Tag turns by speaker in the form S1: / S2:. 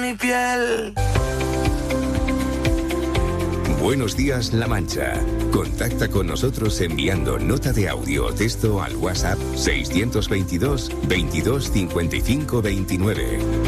S1: mi piel.
S2: Buenos días, La Mancha. Contacta con nosotros enviando nota de audio o texto al WhatsApp 622 22 55 29.